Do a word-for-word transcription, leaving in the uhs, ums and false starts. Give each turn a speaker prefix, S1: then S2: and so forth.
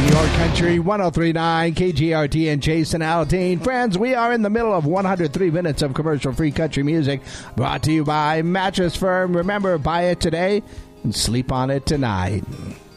S1: Your Country one oh three point nine, K G R T and Jason Aldean. Friends, we are in the middle of one hundred three minutes of commercial-free country music brought to you by Mattress Firm. Remember, buy it today and sleep on it tonight.